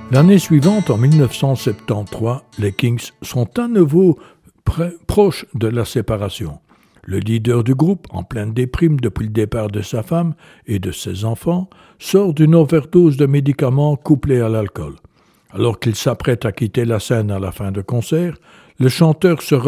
L'année suivante, en 1973, les Kings sont à nouveau proches de la séparation. Le leader du groupe, en pleine déprime depuis le départ de sa femme et de ses enfants, sort d'une overdose de médicaments couplés à l'alcool. Alors qu'il s'apprête à quitter la scène à la fin du concert, le chanteur se